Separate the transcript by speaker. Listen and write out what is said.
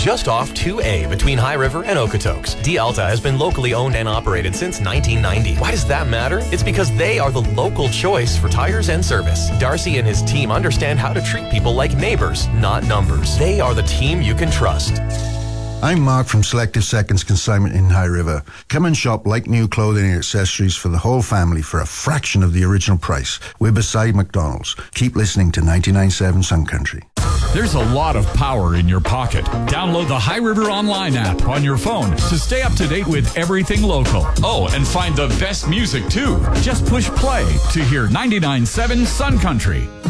Speaker 1: just off 2A between High River and Okotoks. D'Alta has been locally owned and operated since 1990. Why does that matter? It's because they are the local choice for tires and service. Darcy and his team understand how to treat people like neighbors, not numbers. They are the team you can trust.
Speaker 2: I'm Mark from Selective Seconds Consignment in High River. Come and shop like new clothing and accessories for the whole family for a fraction of the original price. We're beside McDonald's. Keep listening to 99.7 Sun Country.
Speaker 3: There's a lot of power in your pocket. Download the High River Online app on your phone to stay up to date with everything local. Oh, and find the best music too. Just push play to hear 99.7 Sun Country.